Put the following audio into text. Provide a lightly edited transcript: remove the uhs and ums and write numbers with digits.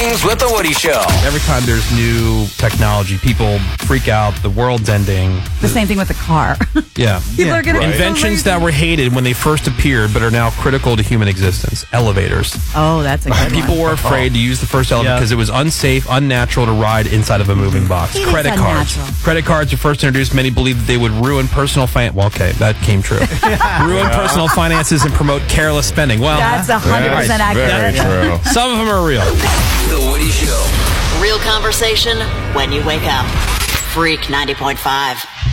Mornings with the Woody Show. Every time there's new technology, people freak out. The world's ending. The same thing with the car. Yeah. People are going to Inventions that were hated when they first appeared but are now critical to human existence. Elevators. Oh, that's a good People one. were afraid to use the first elevator because it was unsafe, unnatural to ride inside of a moving box. It is Credit cards. unnatural. Credit cards were first introduced. Many believed that they would ruin personal finance. Well, okay, that came true. Ruin personal finances and promote careless spending. Well, That's 100% accurate. Very true. some of them are real. The Woody Show. Real conversation when you wake up. Freak 90.5.